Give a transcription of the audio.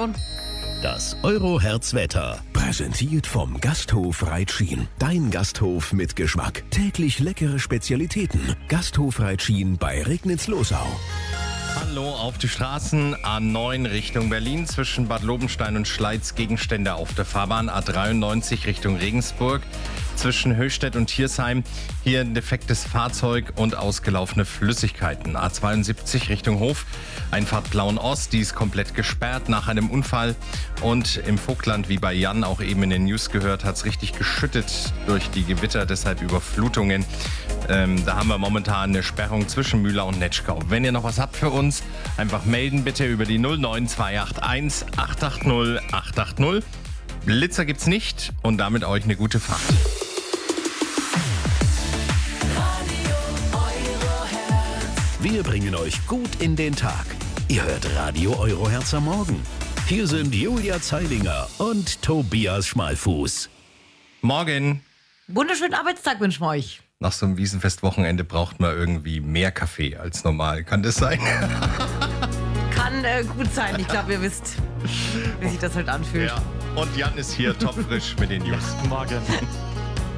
Morgen. Das Euro-Herz-Wetter. Präsentiert vom Gasthof Reitschien. Dein Gasthof mit Geschmack. Täglich leckere Spezialitäten. Gasthof Reitschien bei Regnitz-Losau. Hallo auf die Straßen. A9 Richtung Berlin zwischen Bad Lobenstein und Schleiz Gegenstände auf der Fahrbahn. A93 Richtung Regensburg zwischen Höchstädt und Thiersheim. Hier ein defektes Fahrzeug und ausgelaufene Flüssigkeiten. A72 Richtung Hof. Einfahrt Plauen-Ost, die ist komplett gesperrt nach einem Unfall. Und im Vogtland, wie bei Jan auch eben in den News gehört, hat es richtig geschüttet durch die Gewitter, deshalb Überflutungen. Da haben wir momentan eine Sperrung zwischen Mühlau und Netschkau. Wenn ihr noch was habt für uns, einfach melden bitte über die 09281 880 880. Blitzer gibt's nicht und damit euch eine gute Fahrt. Wir bringen euch gut in den Tag. Ihr hört Radio Euro-Herz am Morgen. Hier sind Julia Zeidinger und Tobias Schmalfuß. Morgen. Wunderschönen Arbeitstag wünschen wir euch. Nach so einem Wiesenfest-Wochenende braucht man irgendwie mehr Kaffee als normal. Kann das sein? Kann gut sein. Ich glaube, ihr wisst, wie sich das heute anfühlt. Ja. Und Jan ist hier topfrisch mit den News. Morgen.